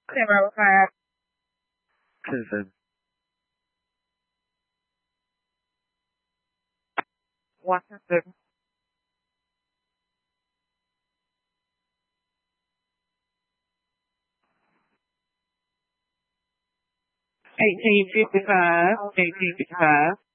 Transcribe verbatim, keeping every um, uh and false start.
เสียงแบบค่ะขึ้นซึนวัดซึงไอทีฟิสิกส์ไอทีฟิสิกส์